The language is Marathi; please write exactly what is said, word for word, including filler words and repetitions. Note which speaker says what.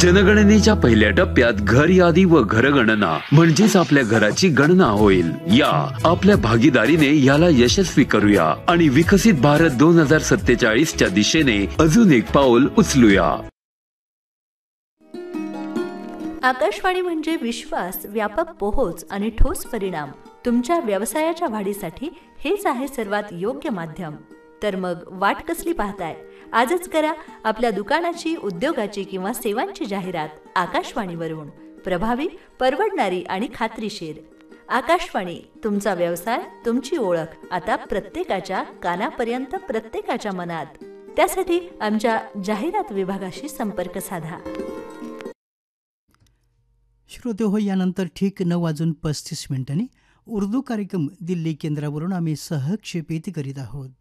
Speaker 1: जनगणनेच्या पहिल्या टप्प्यात घर यादी व घरगणना म्हणजेच आपल्या घराची गणना होईल. या आपल्या भागीदारीने याला यशस्वी करूया आणि विकसित भारत दोन हजार सत्तेचाळीस च्या दिशेने अजून एक पाऊल उचलूया.
Speaker 2: आकाशवाणी म्हणजे विश्वास, व्यापक पोहोच आणि ठोस परिणाम. तुमच्या व्यवसायाच्या वाढीसाठी हेच आहे सर्वात योग्य माध्यम. तर मग वाट कसली पाहताय? आजच करा आपल्या दुकानाची, उद्योगाची किंवा सेवांची जाहिरात आकाशवाणीवरून. प्रभावी, परवडणारी आणि खात्रीशीर. आकाशवाणी, तुमचा व्यवसाय, तुमची ओळख आता प्रत्येकाच्या कानापर्यंत, प्रत्येकाच्या मनात. त्यासाठी आमच्या जाहिरात विभागाशी संपर्क साधा.
Speaker 3: श्रोते हो, यानंतर ठीक नऊ वाजून पस्तीस मिनिटांनी उर्दू कार्यक्रम दिल्ली केंद्रावरून आम्ही सहक्षेपित करीत आहोत.